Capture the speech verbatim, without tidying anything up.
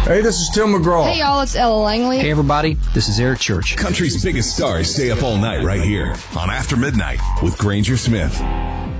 Hey, this is Tim McGraw. Hey, y'all, it's Ella Langley. Hey, everybody, this is Eric Church. Country's biggest stars stay up all night right here on After Midnight with Granger Smith.